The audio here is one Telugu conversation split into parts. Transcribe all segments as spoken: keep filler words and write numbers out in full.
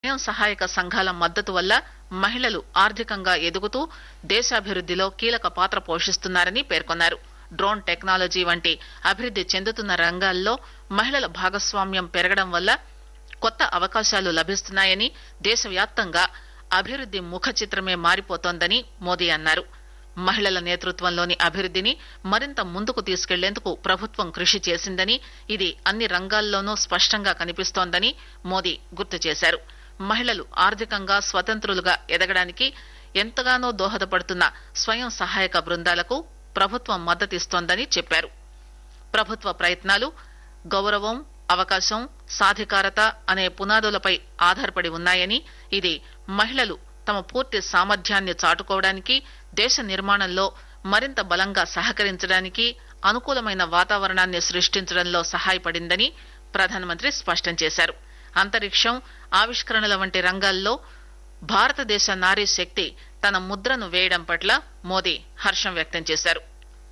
స్వయం సహాయక సంఘాల మద్దతు వల్ల మహిళలు ఆర్థికంగా ఎదుగుతూ దేశాభివృద్దిలో కీలక పాత్ర పోషిస్తున్నారని పేర్కొన్నారు. డ్రోన్ టెక్నాలజీ వంటి అభివృద్ది చెందుతున్న రంగాల్లో మహిళల భాగస్వామ్యం పెరగడం వల్ల కొత్త అవకాశాలు లభిస్తున్నాయని, దేశవ్యాప్తంగా అభివృద్ది ముఖ చిత్రమే మారిపోతోందని మోదీ అన్నారు. మహిళల నేతృత్వంలోని అభివృద్దిని మరింత ముందుకు తీసుకెళ్లేందుకు ప్రభుత్వం కృషి చేసిందని, ఇది అన్ని రంగాల్లోనూ స్పష్టంగా కనిపిస్తోందని మోదీ గుర్తు చేశారు. మహిళలు ఆర్థికంగా స్వతంత్రులుగా ఎదగడానికి ఎంతగానో దోహదపడుతున్న స్వయం సహాయక బృందాలకు ప్రభుత్వం మద్దతిస్తోందని చెప్పారు. ప్రభుత్వ ప్రయత్నాలు గౌరవం, అవకాశం, సాధికారత అనే పునాదులపై ఆధారపడి ఉన్నాయని, ఇది మహిళలు తమ పూర్తి సామర్థ్యాన్ని చాటుకోవడానికి, దేశ నిర్మాణంలో మరింత బలంగా సహకరించడానికి అనుకూలమైన వాతావరణాన్ని సృష్టించడంలో సహాయపడిందని ప్రధానమంత్రి స్పష్టం చేశారు. అంతరిక్షం, ఆవిష్కరణల వంటి రంగాల్లో భారతదేశ నారీ శక్తి తన ముద్రను వేయడం పట్ల మోదీ హర్షం వ్యక్తం చేశారు.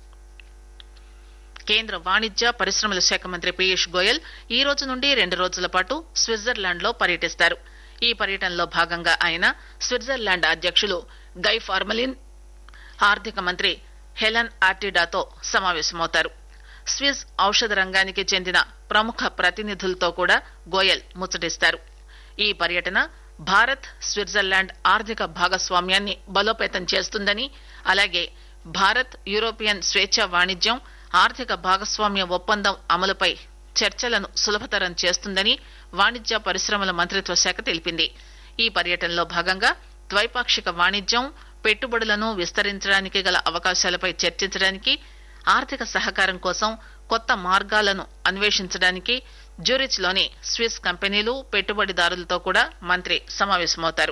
కేంద్ర వాణిజ్య పరిశ్రమల శాఖ మంత్రి పీయూష్ గోయల్ ఈ రోజు నుండి రెండు రోజుల పాటు స్విట్జర్లాండ్ లో పర్యటిస్తారు. ఈ పర్యటనలో భాగంగా ఆయన స్విట్జర్లాండ్ అధ్యక్షులు గై ఫార్మలిన్, ఆర్థిక మంత్రి హెలెన్ ఆర్టిడాతో సమావేశమవుతారు. స్విస్ ఔషధ రంగానికి చెందిన ప్రముఖ ప్రతినిధులతో కూడా గోయల్ ముచ్చటిస్తారు. ఈ పర్యటన భారత్ స్విట్జర్లాండ్ ఆర్థిక భాగస్వామ్యాన్ని బలోపేతం చేస్తుందని, అలాగే భారత్ యూరోపియన్ స్వేచ్ఛా వాణిజ్యం, ఆర్థిక భాగస్వామ్య ఒప్పందం అమలుపై చర్చలను సులభతరం చేస్తుందని వాణిజ్య పరిశ్రమల మంత్రిత్వ శాఖ తెలిపింది. ఈ పర్యటనలో భాగంగా ద్వైపాక్షిక వాణిజ్యం, పెట్టుబడులను విస్తరించడానికి గల అవకాశాలపై చర్చించడానికి, ఆర్థిక సహకారం కోసం కొత్త మార్గాలను అన్వేషించడానికి జ్యూరిచ్ లోని స్విస్ కంపెనీలు, పెట్టుబడిదారులతో కూడా మంత్రి సమావేశమవుతారు.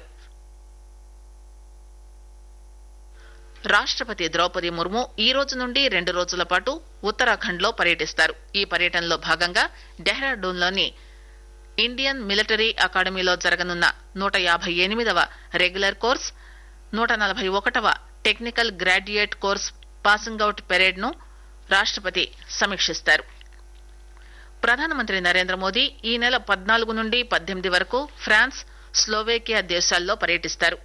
రాష్టపతి ద్రౌపది ముర్ము ఈ రోజు నుండి రెండు రోజుల పాటు ఉత్తరాఖండ్ లో పర్యటిస్తారు. ఈ పర్యటనలో భాగంగా డెహ్రాడూన్ లోని ఇండియన్ మిలిటరీ అకాడమీలో జరగనున్న నూట యాభై ఎనిమిదవ రెగ్యులర్ కోర్స్, నూట నలభై ఒకటవ technical graduate course passing out parade ను రాష్టపతి సమీక్షిస్తారు. ప్రధానమంత్రి నరేంద్ర మోదీ ఈ నెల పద్నాలుగు నుండి పద్దెనిమిది వరకు ఫ్రాన్స్, స్లోవేకియా దేశాల్లో పర్యటిస్తారు.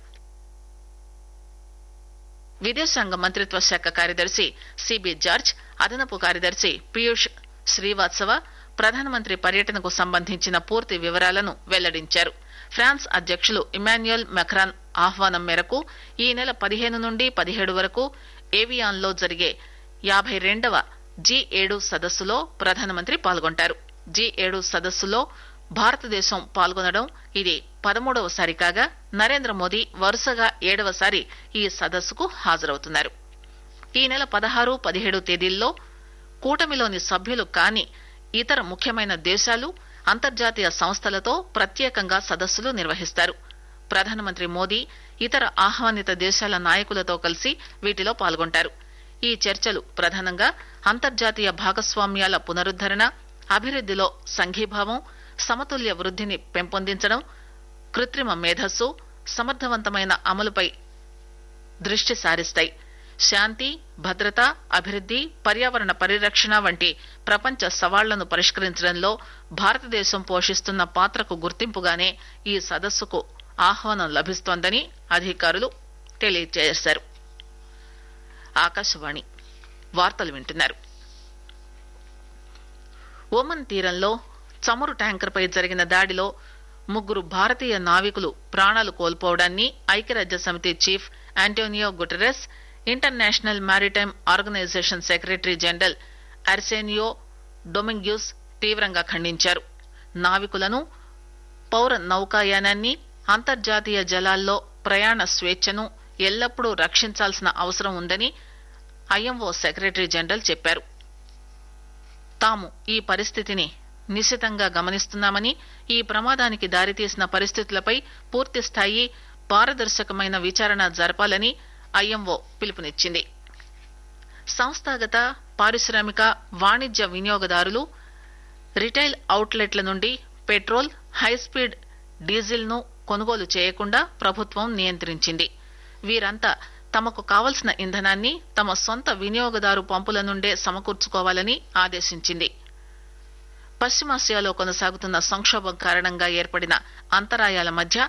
విదేశాంగ మంత్రిత్వ శాఖ కార్యదర్శి సిబి జార్జ్, అదనపు కార్యదర్శి పీయూష్ శ్రీవాత్సవ ప్రధానమంత్రి పర్యటనకు సంబంధించిన పూర్తి వివరాలను వెల్లడించారు. ఫ్రాన్స్ అధ్యక్షులు ఇమాన్యుయల్ మెక్రాన్ ఆహ్వానం మేరకు ఈ నెల పదిహేను నుండి పదిహేడు వరకు ఏవియాన్ లో జరిగే యాభై రెండవ జీ ఏడు సదస్సులో ప్రధానమంత్రి పాల్గొంటారు. జీ ఏడు సదస్సులో భారతదేశం పాల్గొనడం ఇది పదమూడవసారి కాగా, నరేంద్ర మోదీ వరుసగా ఏడవసారి ఈ సదస్సుకు హాజరవుతున్నారు. ఈ నెల పదహారు, పదిహేడు తేదీల్లో కూటమిలోని సభ్యులు కాని ఇతర ముఖ్యమైన దేశాలు, అంతర్జాతీయ సంస్థలతో ప్రత్యేకంగా సదస్సులు నిర్వహిస్తారు. ప్రధానమంత్రి మోదీ ఇతర ఆహ్వానిత దేశాల నాయకులతో కలిసి వీటిలో పాల్గొంటారు. ఈ చర్చలు ప్రధానంగా అంతర్జాతీయ భాగస్వామ్యాల పునరుద్దరణ, అభివృద్దిలో సంఘీభావం, సమతుల్య వృద్దిని పెంపొందించడం, కృత్రిమ మేధస్సు, సమర్థవంతమైన అమలుపై దృష్టి సారిస్తాయి. శాంతి, భద్రత, అభివృద్ది, పర్యావరణ పరిరక్షణ వంటి ప్రపంచ సవాళ్లను పరిష్కరించడంలో భారతదేశం పోషిస్తున్న పాత్రకు గుర్తింపుగానే ఈ సదస్సుకు ఆహ్వానం లభిస్తోందని అధికారులు తెలియజేశారు. ఆకాశవాణి వార్తలు వింటున్నారు. ఒమన్ తీరంలో చమురు ట్యాంకర్పై జరిగిన దాడిలో ముగ్గురు భారతీయ నావికులు ప్రాణాలు కోల్పోవడాన్ని ఐక్యరాజ్య సమితి chief Antonio Guterres, international maritime organisation secretary general అర్సేనియో డొమింగ్యూస్ తీవ్రంగా ఖండించారు. నావికులను, పౌర నౌకాయానాన్ని, అంతర్జాతీయ జలాల్లో ప్రయాణ స్వేచ్ఛను ఎల్లప్పుడూ రక్షించాల్సిన అవసరం ఉందని ఐఎంఓ సెక్రటరీ జనరల్ చెప్పారు. తాము ఈ పరిస్థితిని నిశితంగా గమనిస్తున్నామని, ఈ ప్రమాదానికి దారితీసిన పరిస్థితులపై పూర్తిస్థాయి పారదర్శకమైన విచారణ జరపాలని ఐఎంఓ పిలుపునిచ్చింది. సంస్థాగత, పారిశ్రామిక, వాణిజ్య వినియోగదారులు రిటైల్ అవుట్లెట్ల నుండి పెట్రోల్, హైస్పీడ్ డీజిల్ ను కొనుగోలు చేయకుండా ప్రభుత్వం నియంత్రించింది. వీరంతా తమకు కావలసిన ఇంధనాన్ని తమ సొంత వినియోగదారు పంపుల నుండే సమకూర్చుకోవాలని ఆదేశించింది. పశ్చిమాసియాలో కొనసాగుతున్న సంక్షోభం కారణంగా ఏర్పడిన అంతరాయాల మధ్య